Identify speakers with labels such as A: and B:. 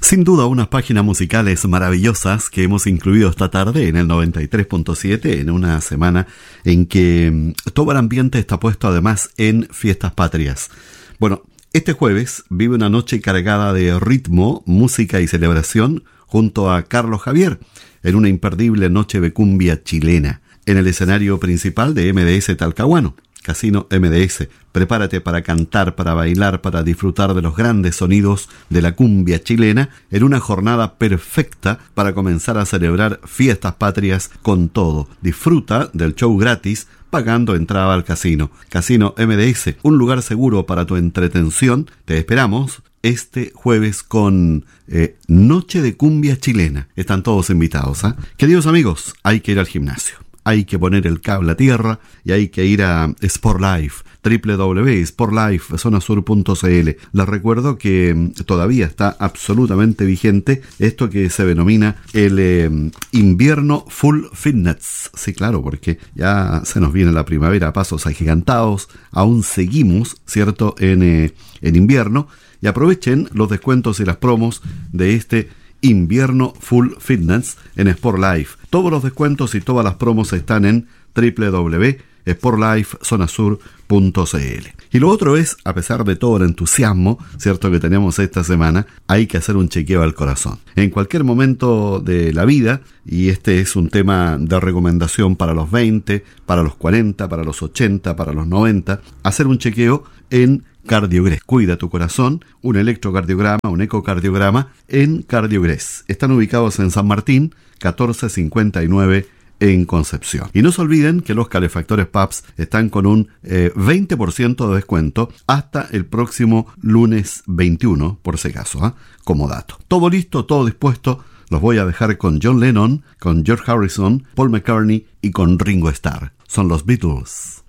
A: Sin duda unas páginas musicales maravillosas que hemos incluido esta tarde en el 93.7, en una semana en que todo el ambiente está puesto además en fiestas patrias. Bueno, este jueves vive una noche cargada de ritmo, música y celebración junto a Carlos Javier en una imperdible noche de cumbia chilena en el escenario principal de MDS Talcahuano. Casino MDS, prepárate para cantar, para bailar, para disfrutar de los grandes sonidos de la cumbia chilena en una jornada perfecta para comenzar a celebrar fiestas patrias con todo. Disfruta del show gratis pagando entrada al casino. Casino MDS, un lugar seguro para tu entretención. Te esperamos este jueves con Noche de Cumbia Chilena. Están todos invitados, ¿eh? Queridos amigos, hay que ir al gimnasio. Hay que poner el cable a tierra y hay que ir a Sport Life, www.sportlifezonasur.cl. Les recuerdo que todavía está absolutamente vigente esto que se denomina el invierno full fitness. Sí, claro, porque ya se nos viene la primavera a pasos agigantados. Aún seguimos, ¿cierto?, en invierno. Y aprovechen los descuentos y las promos de este invierno full fitness en Sport Life. Todos los descuentos y todas las promos están en www.sportlifezonasur.cl. Y lo otro es, a pesar de todo el entusiasmo, cierto, que tenemos esta semana, hay que hacer un chequeo al corazón. En cualquier momento de la vida, y este es un tema de recomendación para los 20, para los 40, para los 80, para los 90, hacer un chequeo en Cardiogres. Cuida tu corazón, un electrocardiograma, un ecocardiograma en Cardiogres. Están ubicados en San Martín, 1459 en Concepción. Y no se olviden que los calefactores PAPS están con un 20% de descuento hasta el próximo lunes 21, por si acaso, como dato. Todo listo, todo dispuesto. Los voy a dejar con John Lennon, con George Harrison, Paul McCartney y con Ringo Starr. Son los Beatles.